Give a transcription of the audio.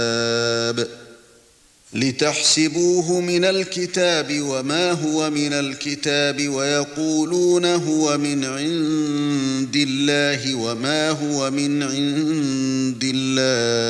لتحسبوه من الكتاب وما هو من الكتاب ويقولون هو من عند الله وما هو من عند الله